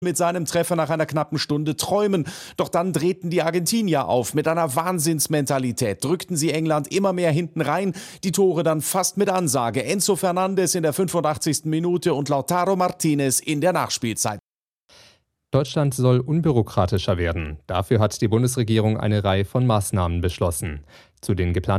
mit seinem Treffer nach einer knappen Stunde träumen. Doch dann drehten die Argentinier auf mit einer Wahnsinnsmentalität, drückten sie England immer mehr hinten rein, die Tore dann fast mit Ansage. Enzo Fernandes in der 85. Minute und Lautaro Martinez in der Nachspielzeit. Deutschland soll unbürokratischer werden. Dafür hat die Bundesregierung eine Reihe von Maßnahmen beschlossen. Zu den geplanten